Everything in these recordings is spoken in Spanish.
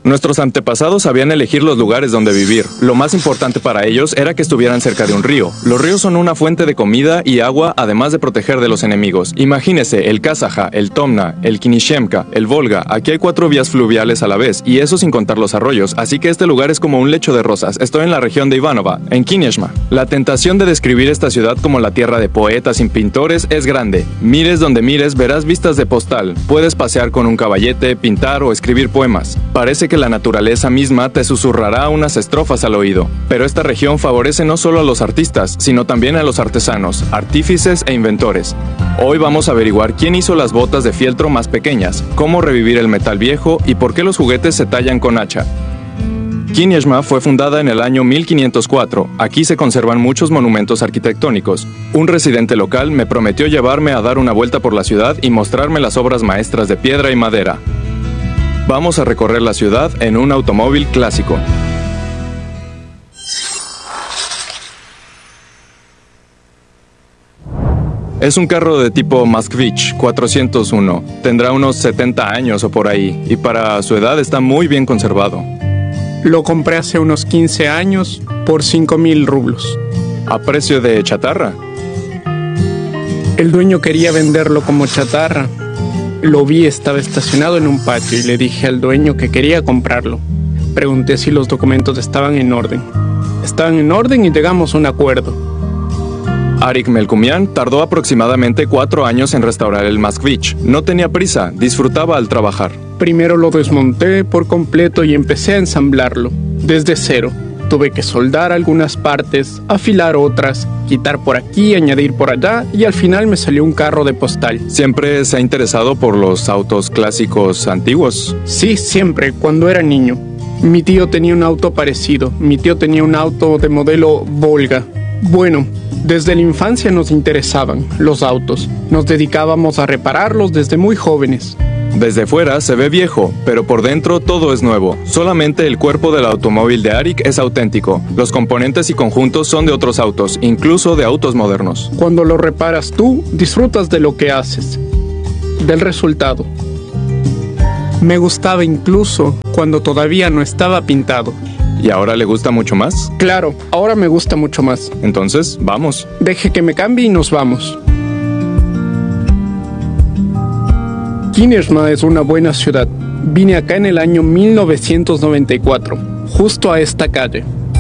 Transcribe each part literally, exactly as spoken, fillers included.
Nuestros antepasados sabían elegir los lugares donde vivir. Lo más importante para ellos era que estuvieran cerca de un río. Los ríos son una fuente de comida y agua, además de proteger de los enemigos. Imagínese el Kazaja, el Tomna, el Kinishemka, el Volga. Aquí hay cuatro vías fluviales a la vez, y eso sin contar los arroyos, así que este lugar es como un lecho de rosas. Estoy en la región de Ivanova, en Kineshma. La tentación de describir esta ciudad como la tierra de poetas y pintores es grande. Mires donde mires, verás vistas de postal. Puedes pasear con un caballete, pintar o escribir poemas. Parece que la naturaleza misma te susurrará unas estrofas al oído. Pero esta región favorece no solo a los artistas, sino también a los artesanos, artífices e inventores. Hoy vamos a averiguar quién hizo las botas de fieltro más pequeñas, cómo revivir el metal viejo y por qué los juguetes se tallan con hacha. Kineshma fue fundada en el año mil quinientos cuatro. Aquí se conservan muchos monumentos arquitectónicos. Un residente local me prometió llevarme a dar una vuelta por la ciudad y mostrarme las obras maestras de piedra y madera. Vamos a recorrer la ciudad en un automóvil clásico. Es un carro de tipo Moskvich cuatrocientos uno. Tendrá unos setenta años o por ahí, y para su edad está muy bien conservado. Lo compré hace unos quince años por cinco mil rublos. ¿A precio de chatarra? El dueño quería venderlo como chatarra. Lo vi, estaba estacionado en un patio y le dije al dueño que quería comprarlo. Pregunté si los documentos estaban en orden. Estaban en orden y llegamos a un acuerdo. Arik Melkumian tardó aproximadamente cuatro años en restaurar el Moskvich. No tenía prisa, disfrutaba al trabajar. Primero lo desmonté por completo y empecé a ensamblarlo, desde cero. Tuve que soldar algunas partes, afilar otras, quitar por aquí, añadir por allá, y al final me salió un carro de postal. ¿Siempre se ha interesado por los autos clásicos antiguos? Sí, siempre, cuando era niño. Mi tío tenía un auto parecido. Mi tío tenía un auto de modelo Volga. Bueno, desde la infancia nos interesaban los autos. Nos dedicábamos a repararlos desde muy jóvenes. Desde fuera se ve viejo, pero por dentro todo es nuevo. Solamente el cuerpo del automóvil de Arik es auténtico. Los componentes y conjuntos son de otros autos, incluso de autos modernos. Cuando lo reparas tú, disfrutas de lo que haces, del resultado. Me gustaba incluso cuando todavía no estaba pintado. ¿Y ahora le gusta mucho más? Claro, ahora me gusta mucho más. Entonces, vamos. Deje que me cambie y nos vamos. Kineshma es una buena ciudad. Vine acá en el año mil novecientos noventa y cuatro, justo a esta calle.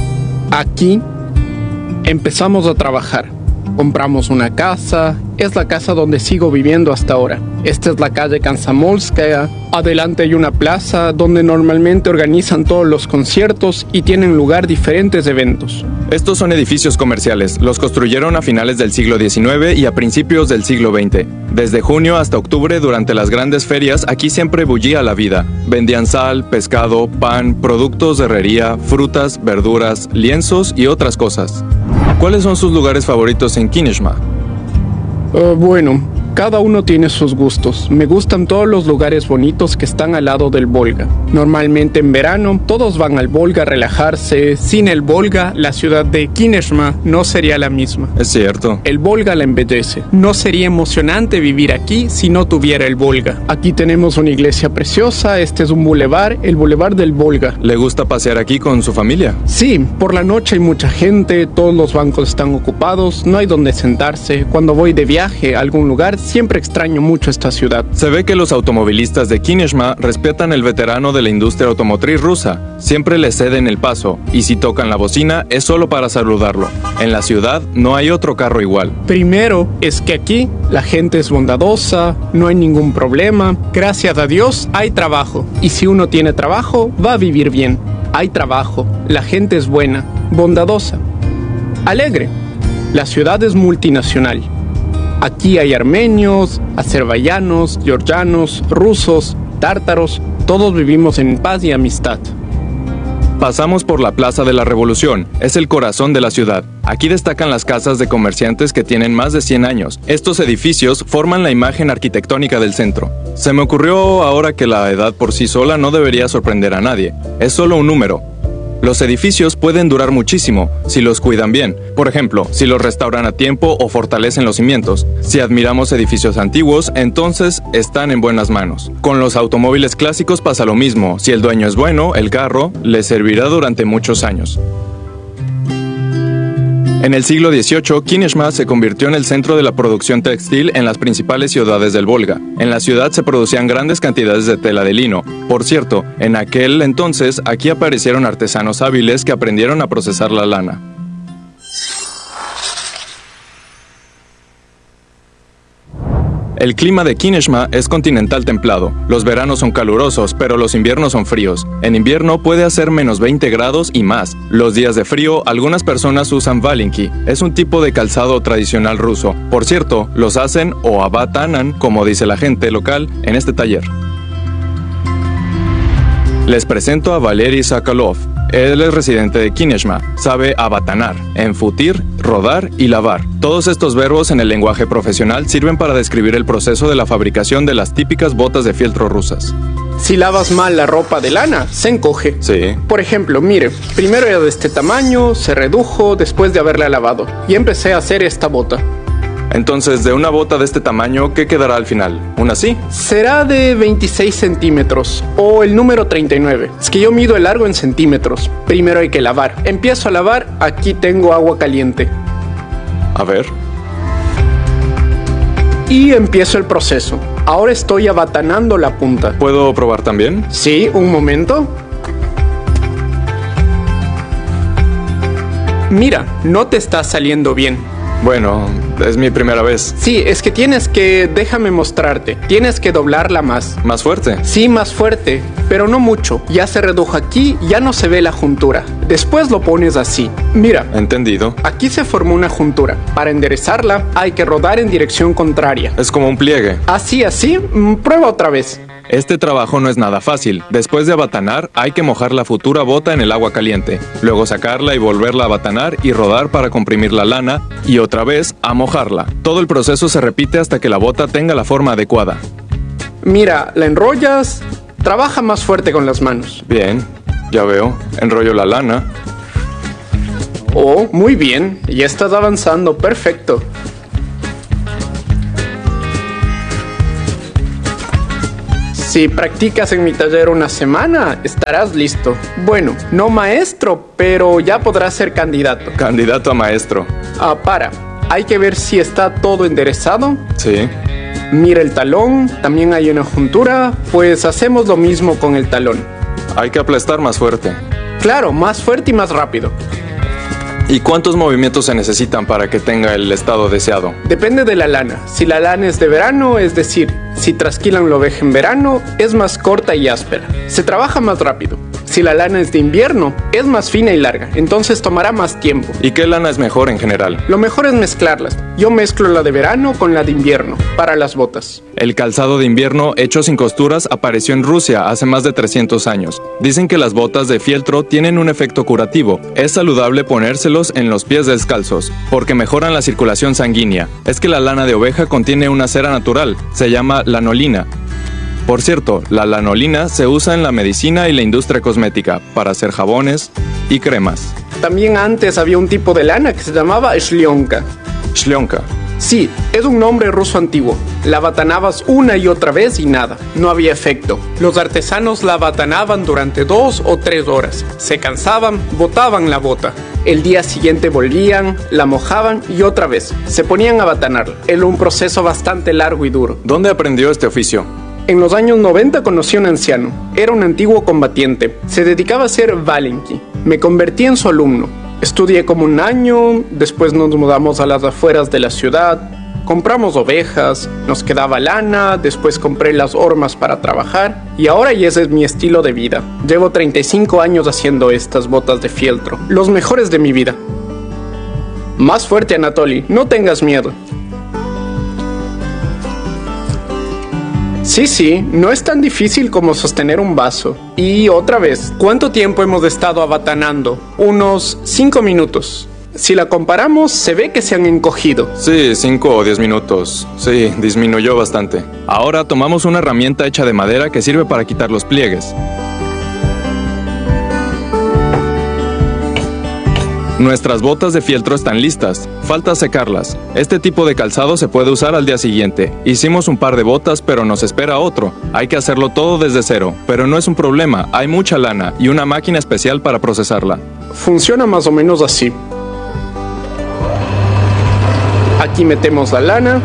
Aquí empezamos a trabajar. Compramos una casa, es la casa donde sigo viviendo hasta ahora. Esta es la calle Komsomolskaya. Adelante hay una plaza donde normalmente organizan todos los conciertos y tienen lugar diferentes eventos. Estos son edificios comerciales. Los construyeron a finales del siglo diecinueve y a principios del siglo veinte. Desde junio hasta octubre, durante las grandes ferias, aquí siempre bullía la vida. Vendían sal, pescado, pan, productos de herrería, frutas, verduras, lienzos y otras cosas. ¿Cuáles son sus lugares favoritos en Kineshma? Uh, bueno, cada uno tiene sus gustos. Me gustan todos los lugares bonitos que están al lado del Volga. Normalmente en verano todos van al Volga a relajarse. Sin el Volga, la ciudad de Kineshma no sería la misma. Es cierto. El Volga la embellece. No sería emocionante vivir aquí si no tuviera el Volga. Aquí tenemos una iglesia preciosa. Este es un bulevar, el bulevar del Volga. ¿Le gusta pasear aquí con su familia? Sí, por la noche hay mucha gente, todos los bancos están ocupados, no hay donde sentarse. Cuando voy de viaje a algún lugar, siempre extraño mucho esta ciudad. Se ve que los automovilistas de Kineshma respetan el veterano de la industria automotriz rusa. Siempre le ceden el paso, y si tocan la bocina es solo para saludarlo. En la ciudad no hay otro carro igual. Primero, es que aquí la gente es bondadosa, no hay ningún problema. Gracias a Dios hay trabajo, y si uno tiene trabajo, va a vivir bien. Hay trabajo, la gente es buena, bondadosa, alegre. La ciudad es multinacional. Aquí hay armenios, azerbaiyanos, georgianos, rusos, tártaros. Todos vivimos en paz y amistad. Pasamos por la Plaza de la Revolución. Es el corazón de la ciudad. Aquí destacan las casas de comerciantes que tienen más de cien años. Estos edificios forman la imagen arquitectónica del centro. Se me ocurrió ahora que la edad por sí sola no debería sorprender a nadie. Es solo un número. Los edificios pueden durar muchísimo si los cuidan bien. Por ejemplo, si los restauran a tiempo o fortalecen los cimientos. Si admiramos edificios antiguos, entonces están en buenas manos. Con los automóviles clásicos pasa lo mismo. Si el dueño es bueno, el carro le servirá durante muchos años. En el siglo dieciocho, Kineshma se convirtió en el centro de la producción textil en las principales ciudades del Volga. En la ciudad se producían grandes cantidades de tela de lino. Por cierto, en aquel entonces, aquí aparecieron artesanos hábiles que aprendieron a procesar la lana. El clima de Kineshma es continental templado. Los veranos son calurosos, pero los inviernos son fríos. En invierno puede hacer menos veinte grados y más. Los días de frío, algunas personas usan valinki. Es un tipo de calzado tradicional ruso. Por cierto, los hacen o abatanan, como dice la gente local, en este taller. Les presento a Valery Sokolov. Él es residente de Kineshma. Sabe abatanar, enfutir, rodar y lavar. Todos estos verbos en el lenguaje profesional sirven para describir el proceso de la fabricación de las típicas botas de fieltro rusas. Si lavas mal la ropa de lana, se encoge. Sí. Por ejemplo, mire, primero era de este tamaño, se redujo después de haberla lavado y empecé a hacer esta bota. Entonces, de una bota de este tamaño, ¿qué quedará al final? ¿Una así? Será de veintiséis centímetros o el número treinta y nueve. Es que yo mido el largo en centímetros. Primero hay que lavar. Empiezo a lavar, aquí tengo agua caliente. A ver. Y empiezo el proceso. Ahora estoy abatanando la punta. ¿Puedo probar también? Sí, un momento. Mira, no te está saliendo bien. Bueno, es mi primera vez. Sí, es que tienes que... Déjame mostrarte. Tienes que doblarla más. ¿Más fuerte? Sí, más fuerte, pero no mucho. Ya se redujo aquí, ya no se ve la juntura. Después lo pones así. Mira. Entendido. Aquí se formó una juntura. Para enderezarla, hay que rodar en dirección contraria. Es como un pliegue. Así, así. Prueba otra vez. Este trabajo no es nada fácil. Después de abatanar, hay que mojar la futura bota en el agua caliente, luego sacarla y volverla a abatanar y rodar para comprimir la lana, y otra vez a mojarla. Todo el proceso se repite hasta que la bota tenga la forma adecuada. Mira, la enrollas, trabaja más fuerte con las manos. Bien, ya veo. Enrollo la lana. Oh, muy bien, ya estás avanzando, perfecto. Si practicas en mi taller una semana, estarás listo. Bueno, no maestro, pero ya podrás ser candidato. Candidato a maestro. Ah, para. Hay que ver si está todo enderezado. Sí. Mira el talón, también hay una juntura, pues hacemos lo mismo con el talón. Hay que aplastar más fuerte. Claro, más fuerte y más rápido. ¿Y cuántos movimientos se necesitan para que tenga el estado deseado? Depende de la lana. Si la lana es de verano, es decir, si trasquilan la oveja en verano, es más corta y áspera. Se trabaja más rápido. Si la lana es de invierno, es más fina y larga, entonces tomará más tiempo. ¿Y qué lana es mejor en general? Lo mejor es mezclarlas. Yo mezclo la de verano con la de invierno, para las botas. El calzado de invierno hecho sin costuras apareció en Rusia hace más de trescientos años. Dicen que las botas de fieltro tienen un efecto curativo. Es saludable ponérselos en los pies descalzos, porque mejoran la circulación sanguínea. Es que la lana de oveja contiene una cera natural, se llama lanolina. Por cierto, la lanolina se usa en la medicina y la industria cosmética para hacer jabones y cremas. También antes había un tipo de lana que se llamaba shlionka. Shlionka. Sí, es un nombre ruso antiguo. La abatanabas una y otra vez y nada, no había efecto. Los artesanos la abatanaban durante dos o tres horas. Se cansaban, botaban la bota. El día siguiente volvían, la mojaban y otra vez. Se ponían a abatanarla. Era un proceso bastante largo y duro. ¿Dónde aprendió este oficio? En los años noventa conocí a un anciano. Era un antiguo combatiente. Se dedicaba a ser valinki. Me convertí en su alumno. Estudié como un año, después nos mudamos a las afueras de la ciudad. Compramos ovejas, nos quedaba lana, después compré las hormas para trabajar y ahora y ese es mi estilo de vida. Llevo treinta y cinco años haciendo estas botas de fieltro, los mejores de mi vida. Más fuerte, Anatoly, no tengas miedo. Sí, sí, no es tan difícil como sostener un vaso. Y otra vez, ¿cuánto tiempo hemos estado abatanando? Unos cinco minutos. Si la comparamos, se ve que se han encogido. Sí, cinco o diez minutos. Sí, disminuyó bastante. Ahora tomamos una herramienta hecha de madera que sirve para quitar los pliegues. Nuestras botas de fieltro están listas, falta secarlas. Este tipo de calzado se puede usar al día siguiente. Hicimos un par de botas, pero nos espera otro. Hay que hacerlo todo desde cero, pero no es un problema, hay mucha lana y una máquina especial para procesarla. Funciona más o menos así. Aquí metemos la lana.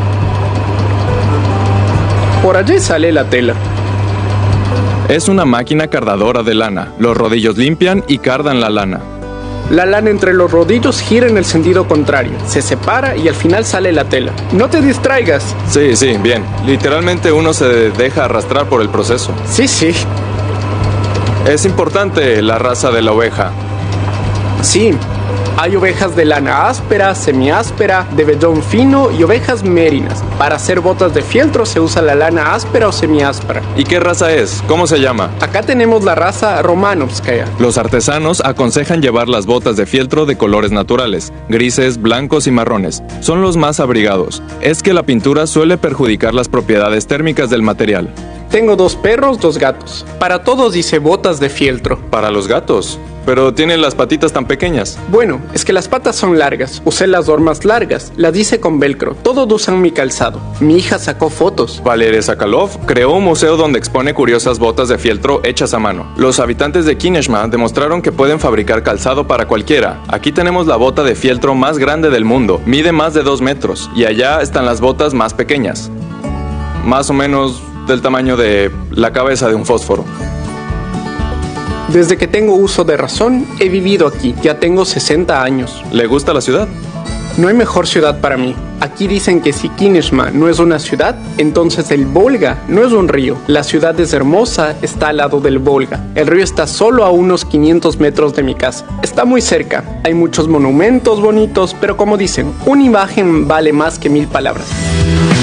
Por allí sale la tela. Es una máquina cardadora de lana. Los rodillos limpian y cardan la lana. La lana entre los rodillos gira en el sentido contrario, se separa y al final sale la tela. No te distraigas. Sí, sí, bien. Literalmente uno se deja arrastrar por el proceso. Sí, sí. Es importante la raza de la oveja. Sí. Hay ovejas de lana áspera, semiáspera, de vellón fino y ovejas mérinas. Para hacer botas de fieltro se usa la lana áspera o semiáspera. ¿Y qué raza es? ¿Cómo se llama? Acá tenemos la raza Romanovskaya. Los artesanos aconsejan llevar las botas de fieltro de colores naturales, grises, blancos y marrones. Son los más abrigados. Es que la pintura suele perjudicar las propiedades térmicas del material. Tengo dos perros, dos gatos. Para todos dice botas de fieltro. Para los gatos. Pero tienen las patitas tan pequeñas. Bueno, es que las patas son largas. Usé las dormas largas. Las hice con velcro. Todos usan mi calzado. Mi hija sacó fotos. Valery Sokolov creó un museo donde expone curiosas botas de fieltro hechas a mano. Los habitantes de Kineshma demostraron que pueden fabricar calzado para cualquiera. Aquí tenemos la bota de fieltro más grande del mundo. Mide más de dos metros. Y allá están las botas más pequeñas. Más o menos del tamaño de la cabeza de un fósforo. Desde que tengo uso de razón, he vivido aquí. Ya tengo sesenta años. ¿Le gusta la ciudad? No hay mejor ciudad para mí. Aquí dicen que si Kineshma no es una ciudad, entonces el Volga no es un río. La ciudad es hermosa, está al lado del Volga. El río está solo a unos quinientos metros de mi casa. Está muy cerca. Hay muchos monumentos bonitos, pero como dicen, una imagen vale más que mil palabras.